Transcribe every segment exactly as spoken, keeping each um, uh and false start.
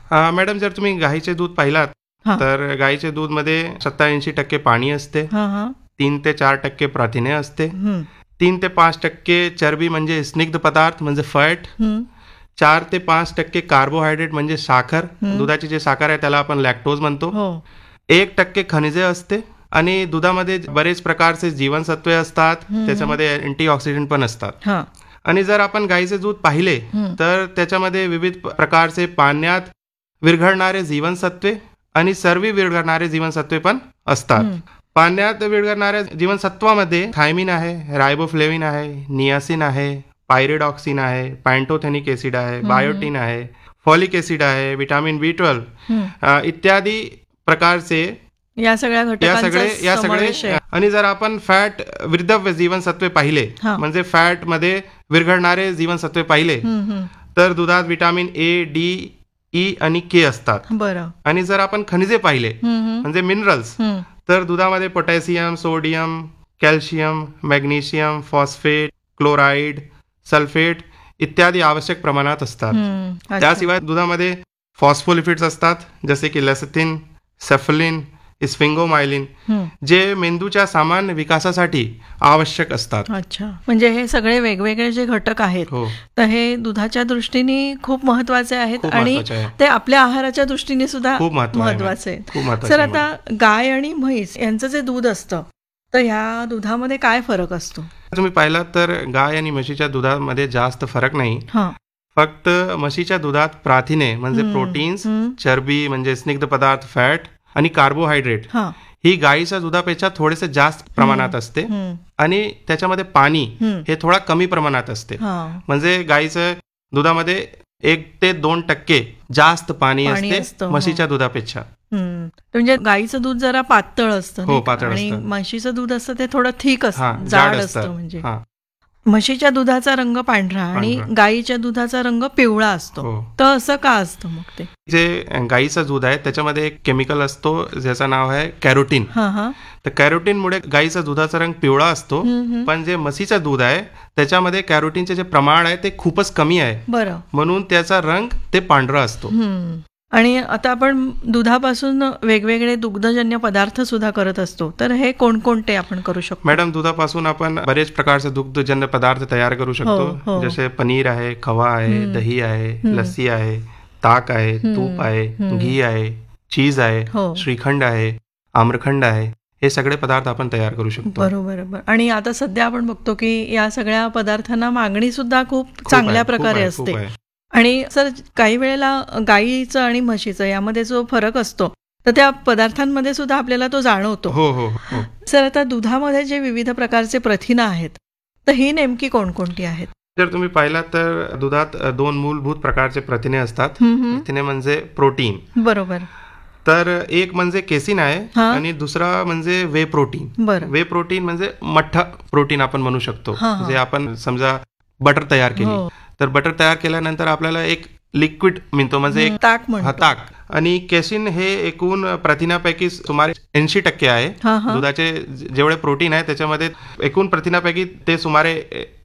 अ, madam जर तुम्ही गाईचे दूध पाहिलात हा. तर गाईचे दूध मध्ये सत्याऐंशी टक्के पाणी असते, हा हा तीन ते चार टक्के प्रथिने असते, हम्म, तीन ते पाच टक्के चरबी म्हणजे स्निग्ध पदार्थ म्हणजे फॅट, हम्म, चार ते पाच टक्के कार्बोहायड्रेट म्हणजे साखर, हम्म. दुधाची जे साखर आहे त्याला आपण लॅक्टोज म्हणतो, हो एक टक्के खनिजे असते आणि दुधामध्ये बरेच प्रकारचे जीवनसत्वे असतात, हम्म. त्याच्यामध्ये अँटीऑक्सिडंट पण असतात. हा आणि जर आपण गाईचे दूध पाहिले हम्म. तर त्याच्यामध्ये विविध प्रकारचे पाण्यात विरघळणारे जीवनसत्वे आणि सर्वी विरघळणारे जीवनसत्वे पण असतात. हम्म. पाण्यात विरघळणाऱ्या जीवनसत्वामध्ये थायमिन आहे, रायबोफ्लेविन आहे, नियासिन आहे, पायरिडॉक्सिन आहे, पॅन्टोथेनिक ऍसिड आहे, बायोटिन आहे, फॉलिक ऍसिड आहे, विटामिन बी ट्वेल्व हम्म. इत्यादी प्रकारचे या सगळ्या या घटकांचा सगळे या सगळे समावेश आहे. आणि जर आपण फॅट विर्धव्य जीवनसत्वे पाहिले हा. म्हणजे फॅट मध्ये विरघळणारे जीवनसत्वे पाहिले हम्म, हम्म. तर दुधात विटामिन ए, डी, ई आणि के असतात. बरं आणि जर आपण खनिजे पाहिले हम्म, हम्म. म्हणजे मिनरल्स हम्म. तर दुधामध्ये potassium, sodium, calcium, magnesium, phosphate, chloride, sulphate इत्यादी आवश्यक प्रमाणात असतात. हम्म. अच्छा. त्याशिवाय दुधामध्ये फॉस्फोलिपिड्स असतात जसे की लेसिथिन, सेफलिन, स्फिंगोमायलिन हम्म. जे मेंदूच्या सामान्य विकासासाठी आवश्यक असतात. अच्छा म्हणजे हे सगळे वेगवेगळे जे घटक आहेत हो तर हे दुधाच्या दृष्टीने खूप महत्वाचे आहेत खूप आणि महत्वाचे आहे. ते आपल्या आहाराच्या दृष्टीने सुद्धा खूप महत्व आहे. महत्वाचे आहेत. खूप महत्वाचे सर आहे. आता गाय आणि म्हैस यांचं जे दूध असतं तर ह्या दुधामध्ये काय फरक असतो? तुम्ही पाहिलात तर गाय आणि म्हशीच्या दुधामध्ये जास्त फरक नाही. हा फक्त म्हशीच्या दुधात प्रथिने म्हणजे हम्म. प्रोटीन्स, हम्म. चरबी म्हणजे स्निग्ध पदार्थ फॅट आणि कार्बोहायड्रेट हा ही गाईच्या दुधापेक्षा थोडेसे जास्त प्रमाणात असते हम्म. आणि त्याच्यामध्ये पाणी हम्म. हे थोडा कमी प्रमाणात असते. हा म्हणजे गाईचं दुधामध्ये एक ते दोन टक्के जास्त पाणी पाणी असते असतं, म्हशीच्या दुधापेक्षा. हम्म. म्हणजे गाईचं दूध जरा पातळ असतं हो, नाही का? पातळ आणि असतं. म्हशीचं दूध असतं ते थोडं थिक हा असतं, जाड जाड असतं. असतं. म्हणजे हा म्हशीच्या दुधाचा रंग पांढरा आणि पांढरा. गाईच्या दुधाचा रंग पिवळा असतो. हो. तर असं का असतं मग ते? जे गाईचं दूध आहे त्याच्यामध्ये एक केमिकल असतो ज्याचं नाव आहे कॅरोटीन. हा हा तर कॅरोटीनमुळे गाईचा दुधाचा रंग पिवळा असतो. हम्म, हम्म. पण जे म्हशीचं दूध आहे त्याच्यामध्ये कॅरोटीनचे जे प्रमाण आहे ते खूपच कमी आहे, बरं म्हणून त्याचा रंग ते पांढरा असतो. हम्म. आणि आता आपण दुधापासून वेगवेगळे दुग्धजन्य पदार्थ सुद्धा करत असतो तर हे कोणकोणते आपण करू शकतो? मॅडम दुधापासून आपण बरेच प्रकारचे दुग्धजन्य पदार्थ तयार करू हो, शकतो. हो. जसे पनीर आहे, खवा आहे, हम्म. दही आहे, हम्म. लस्सी आहे, ताक आहे, हम्म. तूप आहे, हम्म. घी आहे, चीज आहे, हो. श्रीखंड आहे, आम्रखंड आहे, हे सगळे पदार्थ आपण तयार करू शकतो. बरोबर बरोबर. आणि आता सध्या आपण बघतो की या सगळ्या पदार्थांना मागणी सुद्धा खूप खूप चांगल्या आहे, खूप प्रकारे आहे, खूप असते. आहे. आणि सर काही वेळेला गाईचं आणि म्हशीचं यामध्ये जो फरक असतो तर त्या पदार्थांमध्ये सुद्धा आपल्याला तो जाणवतो. हो हो हो सर आता दुधामध्ये जे विविध प्रकारचे प्रथिनं आहेत तर ही नेमकी कोणकोणती आहेत? जर तुम्ही पाहिलात तर दुधात दोन मूलभूत प्रकारचे प्रथिने असतात. हम्म, हम्म. प्रथिने म्हणजे प्रोटीन. बरोबर. तर एक म्हणजे केसिन आहे हा. आणि दुसरा म्हणजे वे प्रोटीन. बरं. वे प्रोटीन म्हणजे मठ्ठा प्रोटीन आपण म्हणू शकतो. हा, हा. जे आपण समजा बटर तयार केली हो. तर बटर तयार केल्यानंतर आपल्याला एक लिक्विड मिळतो म्हणजे एक हम्म, ताक हा, म्हणतो. ताक. आणि केसिन हे एकूण प्रथिनापैकी सुमारे ऐंशी टक्के आहे. हा, हा. दुधाचे जेवढे प्रोटीन आहे त्याच्यामध्ये एकूण प्रथिनापैकी ते सुमारे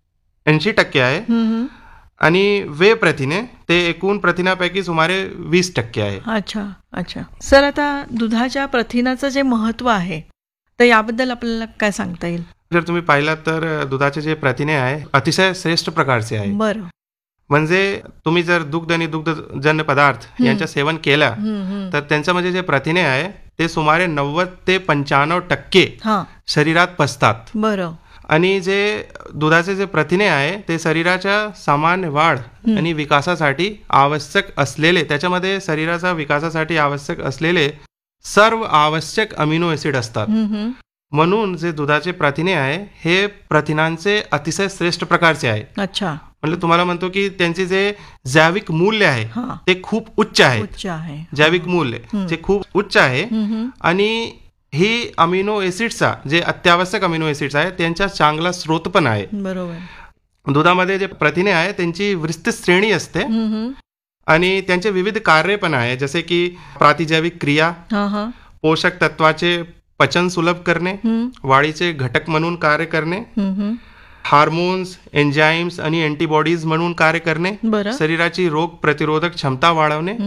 ऐंशी टक्के आहे. हम्म, हम्म. आणि वे प्रथिने ते एकूण प्रथिनापैकी सुमारे वीस टक्के आहे. अच्छा अच्छा. सर आता दुधाच्या प्रथिनाचं जे महत्व आहे तर याबद्दल आपल्याला काय सांगता येईल? जर तुम्ही पाहिलात तर दुधाचे जे प्रथिने आहे अतिशय श्रेष्ठ प्रकारचे आहे. बरं. म्हणजे तुम्ही जर दुग्ध आणि दुग्धजन्य पदार्थ हम्म. यांचं सेवन केला हम्म, हम्म. तर त्यांच्यामध्ये जे प्रथिने आहे ते सुमारे नव्वद ते पंच्याण्णव टक्के हा शरीरात पसतात. बरं. आणि जे दुधाचे जे प्रथिने आहे ते शरीराच्या सामान्य वाढ हम्म. आणि विकासासाठी आवश्यक असलेले त्याच्यामध्ये शरीराच्या विकासासाठी आवश्यक असलेले सर्व आवश्यक अमिनो ऍसिड असतात. हम्म, हम्म. म्हणून जे दुधाचे प्रथिने आहे हे प्रथिनांचे अतिशय श्रेष्ठ प्रकारचे आहे. अच्छा. म्हणजे तुम्हाला म्हणतो की त्यांचे जे जैविक मूल्य आहे हा. ते खूप उच्च आहे. उच्च आहे. जैविक मूल्य हम्म. जे खूप उच्च आहे. हम्म, हम्म. आणि ही अमिनो ऍसिडचा जे अत्यावश्यक अमिनो ऍसिड्स आहे त्यांचा चांगला स्रोत पण आहे. बरोबर. दुधामध्ये जे प्रथिने आहे त्यांची विस्तृत श्रेणी असते हम्म, हम्म. आणि त्यांचे विविध कार्य पण आहे जसे की प्रातिजैविक क्रिया, हा हा पोषक तत्वाचे पचन सुलभ करणे, हम्म, वाढीचे घटक म्हणून कार्य करणे, हम्म, हम्म. हार्मोन्स, एन्झाईम्स आणि अँटीबॉडीज म्हणून कार्य करणे, बरं. शरीराची रोग प्रतिरोधक क्षमता वाढवणे